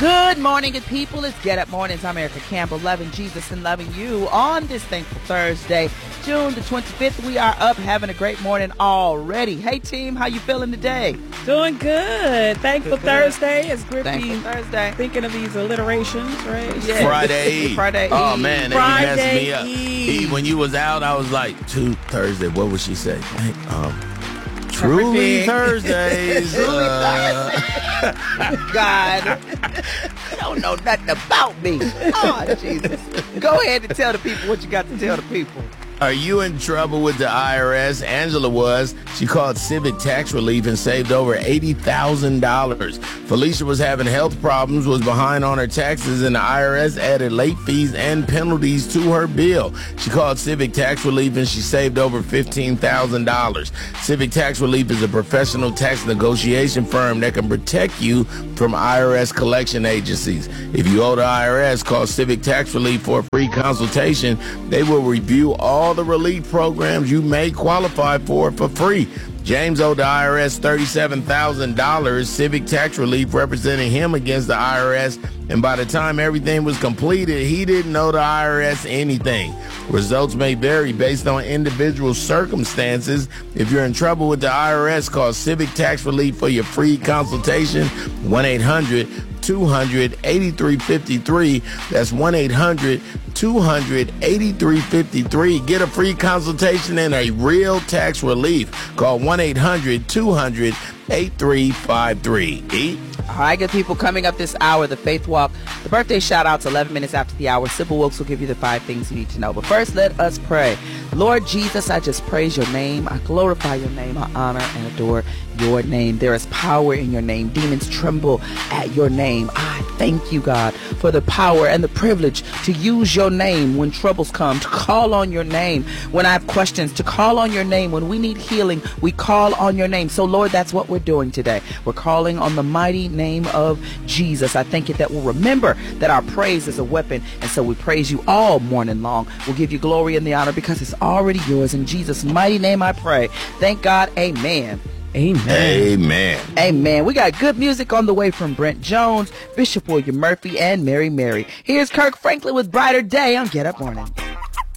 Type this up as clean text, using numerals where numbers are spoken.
Good morning, good people. It's Get Up Mornings. I'm Erica Campbell, loving Jesus and loving you on this thankful Thursday, June the 25th. We are up having a great morning already. Hey, team, how you feeling today? Doing good. Thankful Thursday. It's grippy. Thursday. Thinking of these alliterations, right? Yes. Friday. Oh, man, they messed me up. When you was out, I was like, Thursday. What would she say? Truly Thursdays. God, you don't know nothing about me. Oh, Jesus. Go ahead and tell the people what you got to tell the people. Are you in trouble with the IRS? Angela was. She called Civic Tax Relief and saved over $80,000. Felicia was having health problems, was behind on her taxes, and the IRS added late fees and penalties to her bill. She called Civic Tax Relief and she saved over $15,000. Civic Tax Relief is a professional tax negotiation firm that can protect you from IRS collection agencies. If you owe the IRS, call Civic Tax Relief for a free consultation. They will review all the relief programs you may qualify for free. James owed the IRS $37,000. Civic Tax Relief representing him against the IRS, and by the time everything was completed, he didn't owe the IRS anything. Results may vary based on individual circumstances. If you're in trouble with the IRS, call Civic Tax Relief for your free consultation. 1-800-200-8353. That's 1-800-200-8353. Get a free consultation and a real tax relief. Call 1-800-200-8353. All right, good people, coming up this hour, the Faith Walk. The birthday shout-outs 11 minutes after the hour. Simple Wilkes will give you the 5 things you need to know. But first, let us pray. Lord Jesus, I just praise your name. I glorify your name. I honor and adore your name. There is power in your name. Demons tremble at your name. I thank you, God, for the power and the privilege to use your name when troubles come, to call on your name when I have questions, to call on your name when we need healing. We call on your name. So, Lord, that's what we're doing today. We're calling on the mighty name of Jesus. I thank you that we'll remember that our praise is a weapon, and so we praise you all morning long. We'll give you glory and the honor because it's already yours. In Jesus' mighty name I pray. Thank God. Amen. Amen. Amen. Amen. We got good music on the way from Brent Jones, Bishop William Murphy, and Mary Mary. Here's Kirk Franklin with Brighter Day on Get Up Morning.